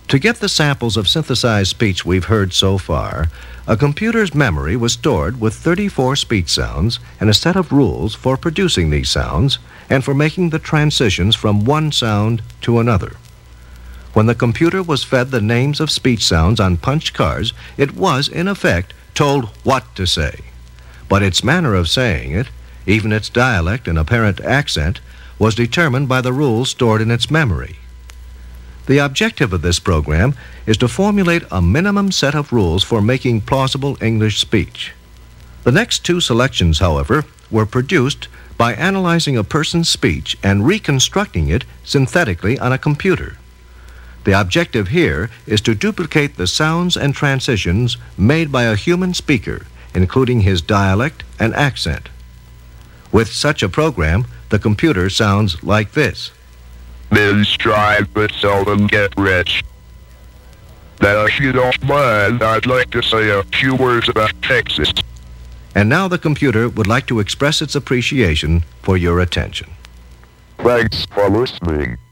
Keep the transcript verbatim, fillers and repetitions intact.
To get the samples of synthesized speech we've heard so far, a computer's memory was stored with thirty-four speech sounds and a set of rules for producing these sounds and for making the transitions from one sound to another. When the computer was fed the names of speech sounds on punched cards, it was, in effect, told what to say. But its manner of saying it, even its dialect and apparent accent, was determined by the rules stored in its memory. The objective of this program is to formulate a minimum set of rules for making plausible English speech. The next two selections, however, were produced by analyzing a person's speech and reconstructing it synthetically on a computer. The objective here is to duplicate the sounds and transitions made by a human speaker, including his dialect and accent. With such a program, the computer sounds like this. Men strive but seldom get rich. Now, if you don't mind, I'd like to say a few words about Texas. And now the computer would like to express its appreciation for your attention. Thanks for listening.